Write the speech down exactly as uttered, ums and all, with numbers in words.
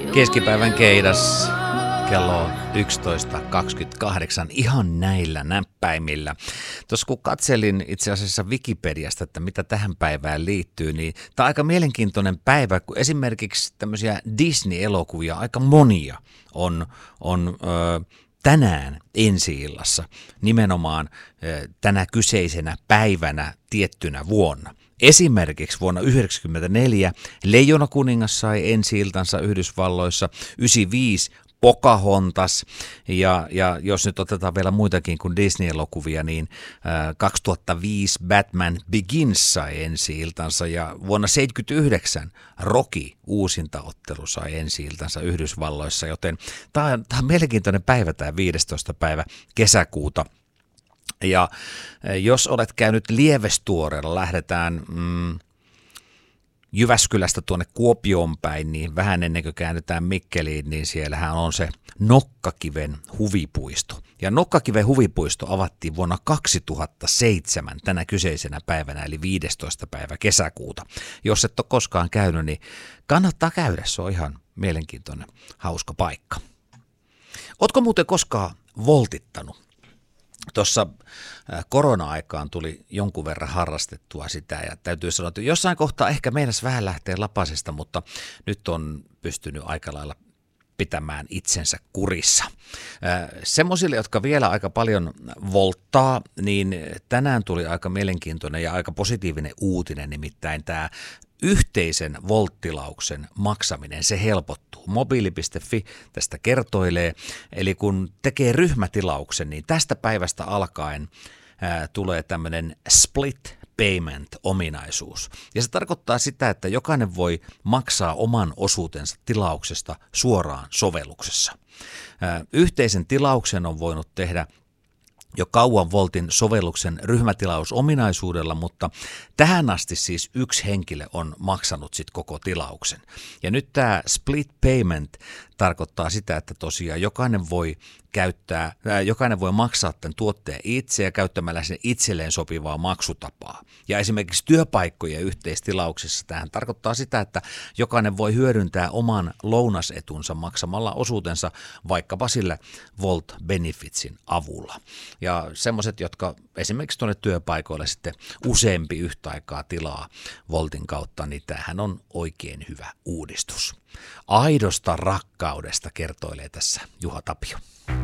Keskipäivän keidas kello yksitoista kaksikymmentäkahdeksan ihan näillä näppäimillä. Tuossa kun katselin itse asiassa Wikipediasta, että mitä tähän päivään liittyy, niin tämä on aika mielenkiintoinen päivä, kun esimerkiksi tämmöisiä Disney-elokuvia, aika monia on, on ö, tänään ensi-illassa, nimenomaan ö, tänä kyseisenä päivänä tiettynä vuonna. Esimerkiksi vuonna yhdeksänkymmentäneljä Leijona kuningas sai ensi-iltansa Yhdysvalloissa, yhdeksänkymmentäviisi Pocahontas ja, ja jos nyt otetaan vielä muitakin kuin Disney-elokuvia, niin äh, kaksituhattaviisi Batman Begins sai ensi-iltansa ja vuonna seitsemänkymmentäyhdeksän Rocky uusintaottelu sai ensi-iltansa Yhdysvalloissa, joten tämä on, tämä on mielenkiintoinen päivä, tämä viidestoista päivä kesäkuuta. Ja jos olet käynyt Lievestuoreella, lähdetään mm, Jyväskylästä tuonne Kuopioon päin, niin vähän ennen kuin käännytään Mikkeliin, niin siellähän on se Nokkakiven huvipuisto. Ja Nokkakiven huvipuisto avattiin vuonna kaksituhattaseitsemän tänä kyseisenä päivänä, eli viidestoista päivä kesäkuuta. Jos et ole koskaan käynyt, niin kannattaa käydä, se on ihan mielenkiintoinen, hauska paikka. Ootko muuten koskaan voltittanut? Tuossa korona-aikaan tuli jonkun verran harrastettua sitä ja täytyy sanoa, että jossain kohtaa ehkä meinas vähän lähtee lapasesta, mutta nyt on pystynyt aika lailla pitämään itsensä kurissa. Semmoisille, jotka vielä aika paljon volttaa, niin tänään tuli aika mielenkiintoinen ja aika positiivinen uutinen, nimittäin tämä yhteisen volttilauksen maksaminen, se helpottuu. Mobiili piste fi tästä kertoilee, eli kun tekee ryhmätilauksen, niin tästä päivästä alkaen ää, tulee tämmöinen split payment-ominaisuus. Ja se tarkoittaa sitä, että jokainen voi maksaa oman osuutensa tilauksesta suoraan sovelluksessa. Ää, yhteisen tilauksen on voinut tehdä jo kauan Voltin sovelluksen ryhmätilausominaisuudella, mutta tähän asti siis yksi henkilö on maksanut sit koko tilauksen. Ja nyt tämä split payment tarkoittaa sitä, että tosiaan jokainen voi käyttää, ää, jokainen voi maksaa tämän tuotteen itse ja käyttämällä sen itselleen sopivaa maksutapaa. Ja esimerkiksi työpaikkojen yhteistilauksessa tähän tarkoittaa sitä, että jokainen voi hyödyntää oman lounasetunsa maksamalla osuutensa vaikkapa sillä Volt Benefitsin avulla. Ja semmoiset, jotka esimerkiksi tuonne työpaikoille sitten useampi yhtä aikaa tilaa Voltin kautta, niin tämähän on oikein hyvä uudistus. Aidosta rakkaudesta kertoilee tässä Juha Tapio.